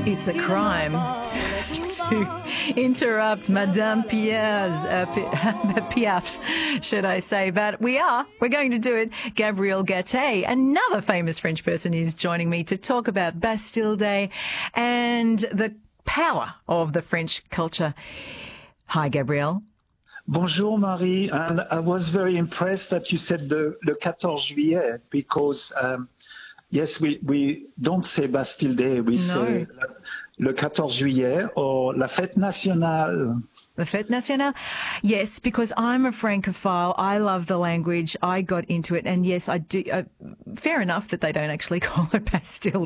It's a crime to interrupt Madame Piaf, should I say. But we're going to do it. Gabriel Gaté, another famous French person, is joining me to talk about Bastille Day and the power of the French culture. Hi, Gabriel. Bonjour, Marie. And I was very impressed that you said le 14 juillet because, yes, we don't say Bastille Day. We say le 14 juillet or la fête nationale. The Fête Nationale? Yes, because I'm a Francophile. I love the language. I got into it. And yes, I do. Fair enough that they don't actually call it Bastille